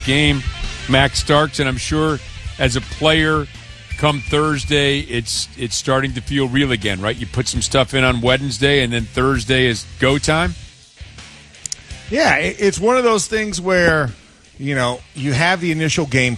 game, Max Starks, and I'm sure as a player, come Thursday, it's starting to feel real again, right? You put some stuff in on Wednesday, and then Thursday is go time. Yeah, it's one of those things where, you have the initial game